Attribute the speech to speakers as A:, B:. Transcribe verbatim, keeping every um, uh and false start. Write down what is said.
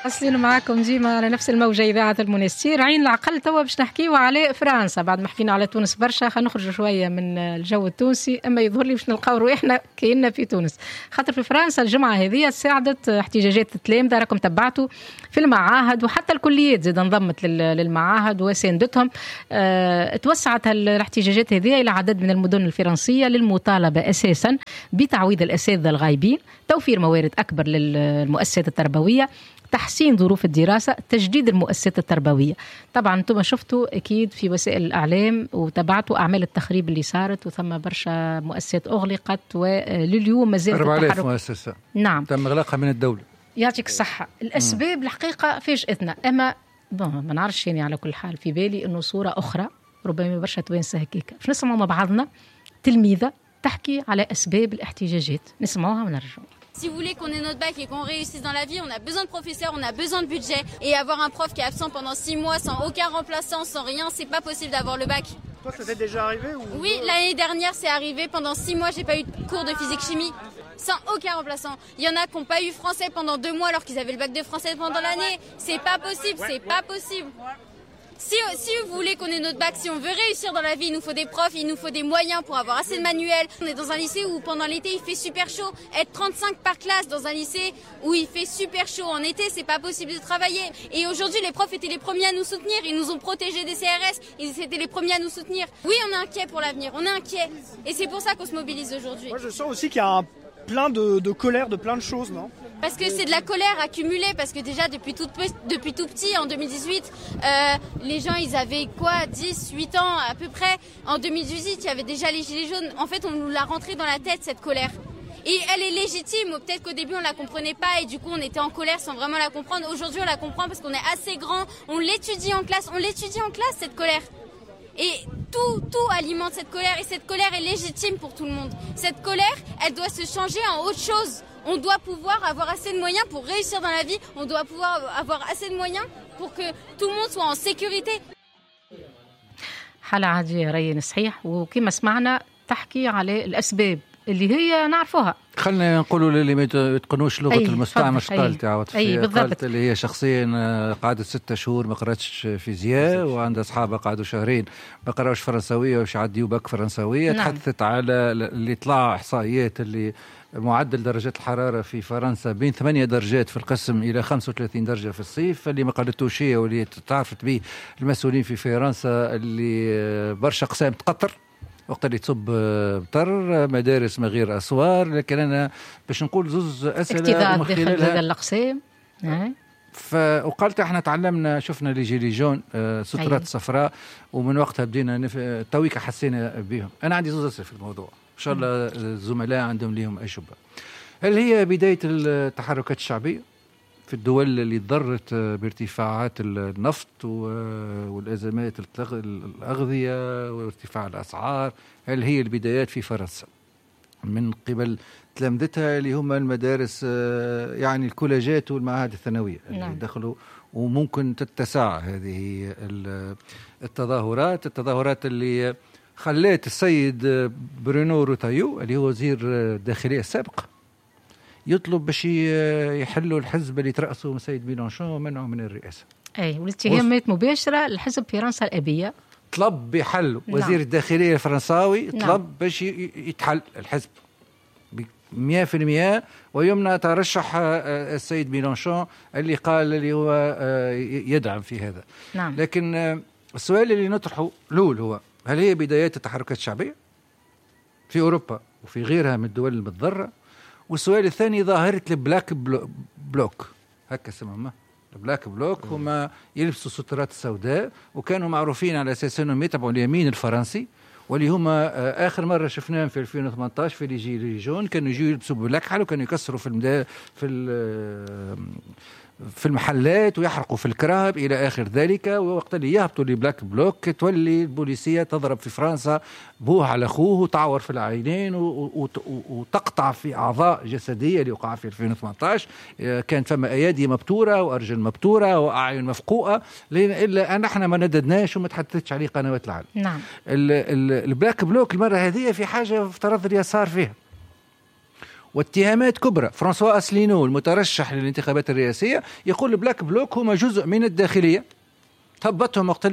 A: محصلين معاكم ديما على نفس الموجة إذاعة المنستير. عين العقل توا باش نحكيو على فرنسا بعد ما حكينا على تونس برشا. خلينا نخرجوا شوية من الجو التونسي، أما يظهر لي باش نلقاو روحنا كأننا في تونس، خاطر في فرنسا الجمعة هذه ساعدت احتجاجات التلامذة، راكم تبعتوا في المعاهد وحتى الكليات زاد انضمت للمعاهد وساندتهم. أه توسعت الاحتجاجات هذه إلى عدد من المدن الفرنسية للمطالبة أساسا بتعويض الأساتذة الغايبين، توفير موارد أكبر للمؤسسات التربوية، تحسين ظروف الدراسة، تجديد المؤسسات التربوية. طبعا انتم شفتوا أكيد في وسائل الإعلام وتابعتوا أعمال التخريب اللي صارت، وثم برشا مؤسسات أغلقت ولليوم ما زالت
B: أربعة آلاف مؤسسة
A: نعم
B: تم إغلاقها من الدولة.
A: يعطيك الصحة. الأسباب الحقيقة فاجأتنا، أما ما نعرفش يعني على كل حال في بالي إنه صورة أخرى ربما برشا توانسة هكيك. باش نسمعوا مع بعضنا تلميذة تحكي على أسباب الاحتجاجات، نسمعوها ونرجعوا.
C: Si vous voulez qu'on ait notre bac et qu'on réussisse dans la vie, on a besoin de professeurs, on a besoin de budget. Et avoir un prof qui est absent pendant six mois sans aucun remplaçant, sans rien, c'est pas possible d'avoir le bac.
D: Toi, ça t'est déjà arrivé ou...
C: Oui, l'année dernière, c'est arrivé. Pendant six mois, j'ai pas eu de cours de physique-chimie. Sans aucun remplaçant. Il y en a qui n'ont pas eu français pendant deux mois alors qu'ils avaient le bac de français pendant l'année. C'est pas possible, c'est pas possible. Si, si vous voulez qu'on ait notre bac, si on veut réussir dans la vie, il nous faut des profs, il nous faut des moyens pour avoir assez de manuels. On est dans un lycée où pendant l'été il fait super chaud. Être trente-cinq par classe dans un lycée où il fait super chaud en été, c'est pas possible de travailler. Et aujourd'hui, les profs étaient les premiers à nous soutenir. Ils nous ont protégés des C R S. Ils étaient les premiers à nous soutenir. Oui, on est inquiet pour l'avenir. On est inquiet. Et c'est pour ça qu'on se mobilise aujourd'hui.
D: Moi, je sens aussi qu'il y a un plein de, de colère, de plein de choses, non ?
C: Parce que c'est de la colère accumulée, parce que déjà depuis tout, depuis tout petit, en deux mille dix-huit, euh, les gens ils avaient quoi, dix, huit ans à peu près. En deux mille dix-huit, il y avait déjà les gilets jaunes. En fait, on nous l'a rentré dans la tête, cette colère. Et elle est légitime, peut-être qu'au début on la comprenait pas et du coup on était en colère sans vraiment la comprendre. Aujourd'hui on la comprend parce qu'on est assez grand, on l'étudie en classe, on l'étudie en classe cette colère. Et tout, tout alimente cette colère et cette colère est légitime pour tout le monde. Cette colère, elle doit se changer en autre chose. On doit pouvoir avoir assez de moyens pour réussir dans la vie. On doit pouvoir avoir assez de moyens pour que tout le monde soit en sécurité.
A: حالة عادية ريان صحيح، وكما سمعنا تحكي على الأسباب اللي هي نعرفوها.
B: خلنا نقولوا للي ما يتقنوش لغة المستعمر قالت عاود
A: أي
B: قالت اللي هي شخصيا قعدت ستة شهور ما قرأتش فيزياء وعندها أصحابها قعدوا شهرين ما قرأوش فرنسوية وش عديوا باك فرنسوية. نعم. تحدثت على اللي طلع إحصائيات اللي معدل درجات الحرارة في فرنسا بين ثمانية درجات في القسم إلى خمسة وثلاثين درجة في الصيف. اللي ما قالتوش هي واللي تعرفت به المسؤولين في فرنسا اللي برشا أقسام تقطر وقت اللي تصب مطر، مدارس من غير أسوار. لكن أنا باش نقول زوز أسئلة
A: من خلال هذا الأقسام.
B: ف... وقالت احنا تعلمنا شفنا لي جيلي جون آه سترات أيه. صفراء ومن وقتها بدينا نف... تويك حسينا بهم. أنا عندي زوز أسئلة في الموضوع إن شاء الله الزملاء عندهم ليهم أي شبه. هل هي بداية التحركات الشعبية في الدول اللي ضرت بارتفاعات النفط والأزمات الأغذية وارتفاع الأسعار؟ هل هي البدايات في فرنسا من قبل تلامذتها اللي هم المدارس يعني الكوليجات والمعاهد الثانوية اللي نعم. دخلوا وممكن تتسع هذه التظاهرات التظاهرات اللي خلات السيد برونو روتايو اللي هو وزير الداخلية السابق يطلب باش يحلوا الحزب اللي ترأسه السيد ميلانشون ومنعه من الرئاسة.
A: أي والاتهامات مباشرة لحزب فرنسا الأبية.
B: طلب بحل وزير نعم. الداخلية الفرنساوي طلب نعم. باش يتحل الحزب مئة في المئة ويمنع ترشح السيد ميلانشون اللي قال اللي هو يدعم في هذا.
A: نعم.
B: لكن السؤال اللي نطرحه الأول هو هل هي بدايات التحركات الشعبية في أوروبا وفي غيرها من الدول المتضررة؟ والسؤال الثاني ظاهرة البلاك بلوك هكا سموها البلاك بلوك هما يلبسوا سترات السوداء وكانوا معروفين على أساس أنهم يتبعوا اليمين الفرنسي واللي هما آخر مرة شفناهم في ألفين وثمانية عشر في لي جون كانوا يجوا يلبسوا بلاك حال وكانوا يكسروا في المدا في في المحلات ويحرقوا في الكراب إلى آخر ذلك. ووقت اللي يهبطوا لبلاك بلوك تولي البوليسية تضرب في فرنسا بوه على أخوه وتعور في العينين وتقطع في أعضاء جسدية اللي وقع في ألفين وثمانية عشر. كانت فما أيادي مبتورة وأرجل مبتورة وأعين مفقوءة إلا أن احنا ما نددناش وما تحدثتش عليه قنوات العالم.
A: نعم.
B: البلاك بلوك المرة هذه في حاجة افترض اليسار فيها واتهامات كبرى. فرانسوا أسلينو المترشح للانتخابات الرئاسية يقول البلاك بلوك هما جزء من الداخلية، هبطهم وقت